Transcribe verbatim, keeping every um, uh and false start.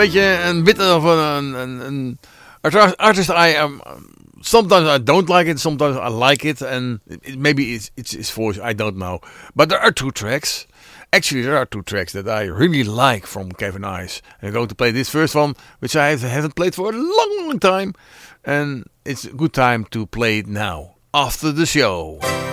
beetje een bit of een, een, een artist I um, sometimes I don't like it, sometimes I like it, and it, maybe it's, it's his voice, I don't know. But there are two tracks. Actually, there are two tracks that I really like from Kevin Ice. And I'm going to play this first one, which I haven't played for a long, long time. And it's a good time to play it now, after the show.